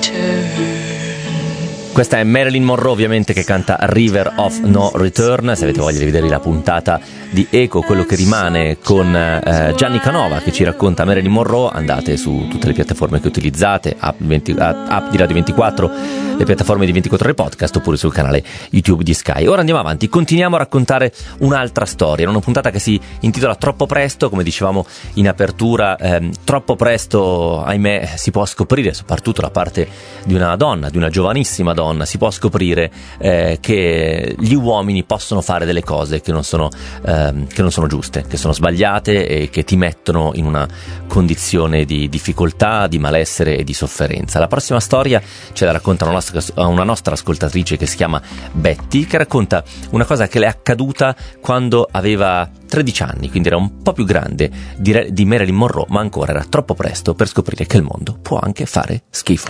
Questa è Marilyn Monroe, ovviamente, che canta River of No Return. Se avete voglia di vedere la puntata di Eco, quello che rimane, con Gianni Canova che ci racconta Marilyn Monroe, andate su tutte le piattaforme che utilizzate, app di Radio 24, le piattaforme di 24 Ore Podcast, oppure sul canale YouTube di Sky. Ora andiamo avanti, continuiamo a raccontare un'altra storia, una puntata che si intitola Troppo presto, come dicevamo in apertura. Troppo presto, ahimè, si può scoprire, soprattutto da parte di una donna, di una giovanissima donna, si può scoprire che gli uomini possono fare delle cose che non sono giuste, che sono sbagliate e che ti mettono in una condizione di difficoltà, di malessere e di sofferenza. La prossima storia ce la racconta una nostra ascoltatrice che si chiama Betty, che racconta una cosa che le è accaduta quando aveva 13 anni, quindi era un po' più grande di Marilyn Monroe, ma ancora era troppo presto per scoprire che il mondo può anche fare schifo.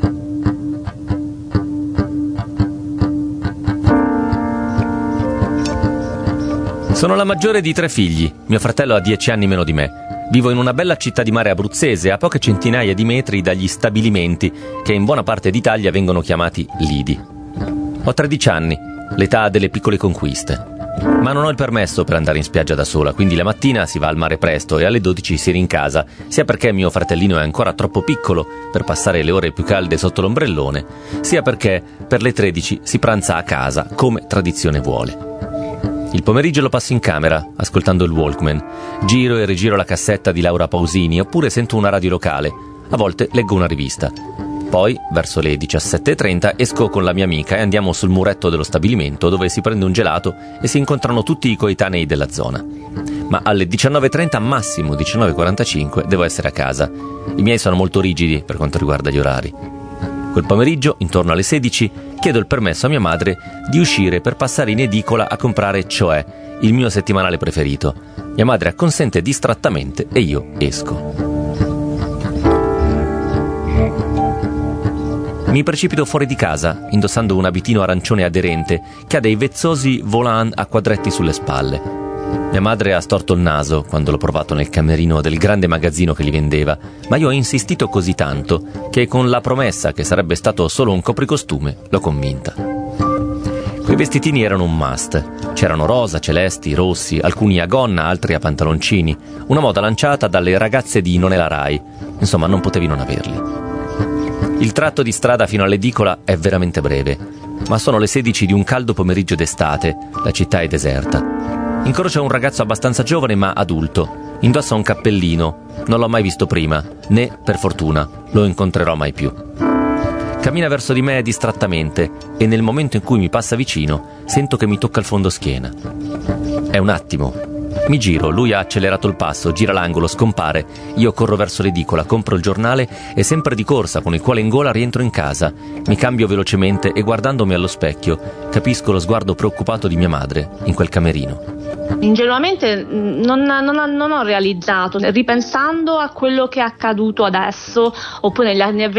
Sono la maggiore di 3 figli. Mio fratello ha 10 anni meno di me. Vivo in una bella città di mare abruzzese, a poche centinaia di metri dagli stabilimenti che in buona parte d'Italia vengono chiamati lidi. Ho 13 anni, l'età delle piccole conquiste. Ma non ho il permesso per andare in spiaggia da sola, quindi la mattina si va al mare presto e alle 12 si rincasa, sia perché mio fratellino è ancora troppo piccolo per passare le ore più calde sotto l'ombrellone, sia perché per le 13 si pranza a casa, come tradizione vuole. Il pomeriggio lo passo in camera, ascoltando il Walkman. Giro e rigiro la cassetta di Laura Pausini, oppure sento una radio locale. A volte leggo una rivista. Poi, verso le 17:30, esco con la mia amica e andiamo sul muretto dello stabilimento, dove si prende un gelato e si incontrano tutti i coetanei della zona. Ma alle 19:30, massimo 19:45, devo essere a casa. I miei sono molto rigidi per quanto riguarda gli orari. Quel pomeriggio, intorno alle 16, chiedo il permesso a mia madre di uscire per passare in edicola a comprare Cioè, il mio settimanale preferito. Mia madre acconsente distrattamente e io esco. Mi precipito fuori di casa, indossando un abitino arancione aderente che ha dei vezzosi volant a quadretti sulle spalle. Mia madre ha storto il naso quando l'ho provato nel camerino del grande magazzino che li vendeva, ma io ho insistito così tanto che, con la promessa che sarebbe stato solo un copricostume, l'ho convinta. Quei vestitini erano un must. C'erano rosa, celesti, rossi, alcuni a gonna, altri a pantaloncini, una moda lanciata dalle ragazze di Non è la Rai. Insomma, non potevi non averli. Il tratto di strada fino all'edicola è veramente breve, ma sono le 16 di un caldo pomeriggio d'estate, la città è deserta. Incrocio un ragazzo abbastanza giovane ma adulto, indossa un cappellino, non l'ho mai visto prima, né, per fortuna, lo incontrerò mai più. Cammina verso di me distrattamente e nel momento in cui mi passa vicino sento che mi tocca il fondoschiena. È un attimo. Mi giro, lui ha accelerato il passo, gira l'angolo, scompare. Io corro verso l'edicola, compro il giornale e, sempre di corsa, con il cuore in gola, rientro in casa. Mi cambio velocemente e, guardandomi allo specchio, capisco lo sguardo preoccupato di mia madre in quel camerino. Ingenuamente non ho realizzato, ripensando a quello che è accaduto adesso, oppure negli